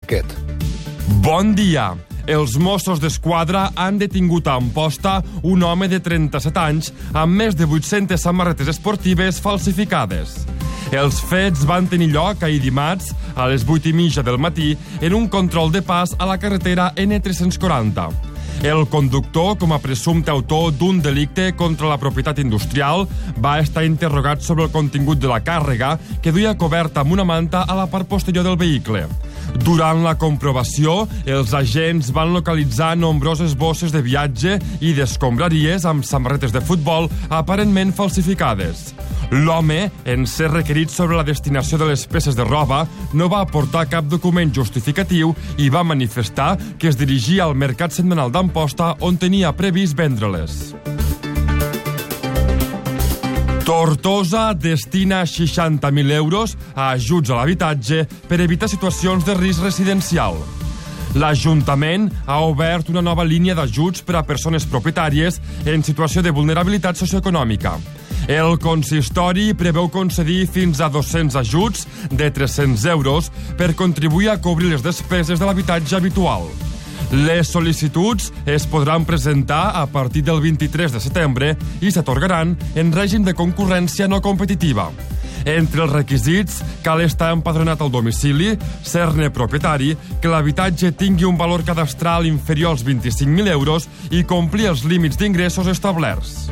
Arquet. Bon dia. Els Mossos d'Esquadra han detingut a Amposta un home de 37 anys amb més de 800 samarretes esportives falsificades. Els fets van tenir lloc ahir dimarts a les 8:30 del matí en un control de pas a la carretera N340. El conductor, com a presumpte autor d'un delicte contra la propietat industrial, va estar interrogat sobre el contingut de la càrrega que duia coberta amb una manta a la part posterior del vehicle. Durant la comprovació, els agents van localitzar nombroses bosses de viatge i d'escombraries amb samarretes de futbol aparentment falsificades. L'home, en ser requerit sobre la destinació de les peces de roba, no va aportar cap document justificatiu i va manifestar que es dirigia al mercat setmanal d'Amposta on tenia previst vendre-les. Tortosa destina 60.000 euros a ajuts a l'habitatge per evitar situacions de risc residencial. L'Ajuntament ha obert una nova línia d'ajuts per a persones propietàries en situació de vulnerabilitat socioeconòmica. El consistori preveu concedir fins a 200 ajuts de 300 euros per contribuir a cobrir les despeses de l'habitatge habitual. Les sol·licituds es podran presentar a partir del 23 de setembre i s'atorgaran en règim de concurrència no competitiva. Entre els requisits, cal estar empadronat al domicili, ser-ne propietari, que l'habitatge tingui un valor cadastral inferior als 25.000 euros i complir els límits d'ingressos establerts.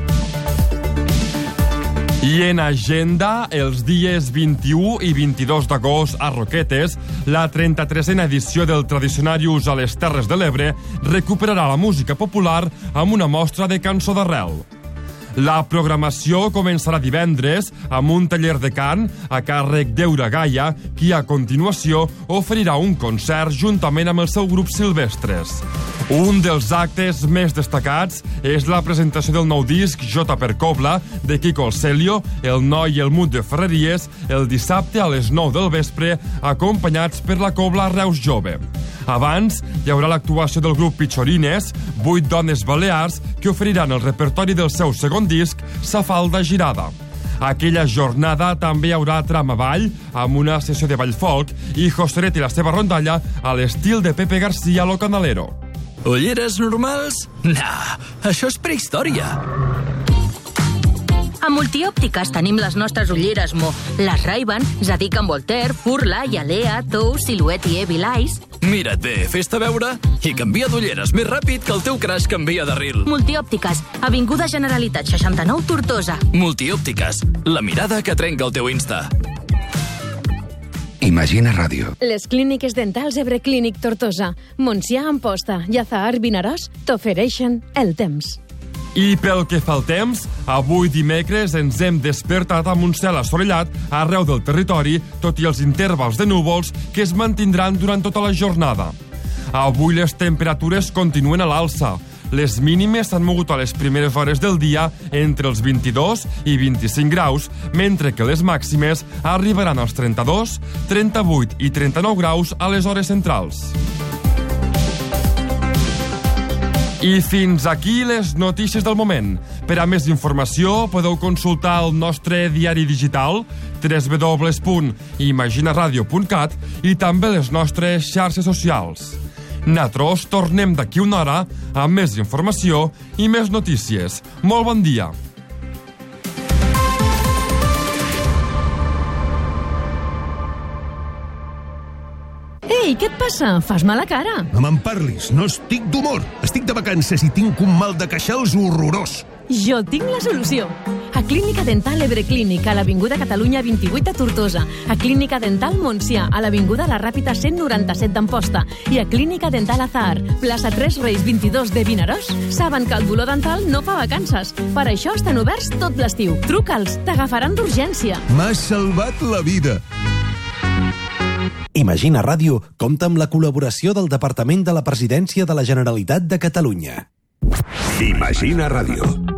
I en agenda, els dies 21 i 22 d'agost a Roquetes, la 33a edició del Tradicionarius a les Terres de l'Ebre recuperarà la música popular amb una mostra de cançó d'arrel. La programació començarà divendres amb un taller de cant a càrrec d'Eura Gaia, qui a continuació oferirà un concert juntament amb el seu grup Silvestres. Un dels actes més destacats és la presentació del nou disc J per Cobla de Quico Celio, El Noi i el Mut de Ferreries, el dissabte a les 9 del vespre, acompanyats per la Cobla Reus Jove. Abans, hi haurà l'actuació del grup Pichorines, 8 dones balears, que oferiran el repertori del seu segon disc, Sa Falda Girada. Aquella jornada també hi haurà trama ball, amb una sessió de ball folk, i Joseret i la seva rondalla a l'estil de Pepe García lo Canalero. Ulleres normals? Nah, això és prehistòria. A Multiòptiques tenim les nostres ulleres Mo, les Ray-Ban, Zadig & Voltaire, Furla, Yalea, Tou, Silhouette i Evil Eyes. Mira't bé, fes-te veure i canvia d'ulleres més ràpid que el teu crush canvia de ril. Multiòptiques, Avinguda Generalitat 69, Tortosa. Multiòptiques, la mirada que trenca el teu Insta. Imagina Ràdio. Les clíniques dentals Ebre Clínic Tortosa, Montsià Amposta i Azahar Vinaròs t'ofereixen el temps. I pel que fa al temps, avui dimecres ens hem despertat amb un cel assolellat arreu del territori, tot i els intervals de núvols que es mantindran durant tota la jornada. Avui les temperatures continuen a l'alça. Les mínimes s'han mogut a les primeres hores del dia entre els 22 i 25 graus, mentre que les màximes arribaran als 32, 38 i 39 graus a les hores centrals. I fins aquí les notícies del moment. Per a més informació podeu consultar el nostre diari digital www.imaginaradio.cat i també les nostres xarxes socials. Nosaltres tornem d'aquí una hora amb més informació i més notícies. Molt bon dia! Ei, què et passa? Fas mala cara. No me'n parlis, no estic d'humor. Estic de vacances i tinc un mal de queixals horrorós. Jo tinc la solució. A Clínica Dental Ebre Clínic, a l'Avinguda Catalunya 28 a Tortosa, a Clínica Dental Montsià, a l'Avinguda La Ràpita 197 d'Amposta i a Clínica Dental Azahar, plaça 3 Reis 22 de Vinaròs, saben que el dolor dental no fa vacances. Per això estan oberts tot l'estiu. Truca'ls, t'agafaran d'urgència. M'has salvat la vida. Imagina Ràdio compta amb la col·laboració del Departament de la Presidència de la Generalitat de Catalunya. Imagina Ràdio.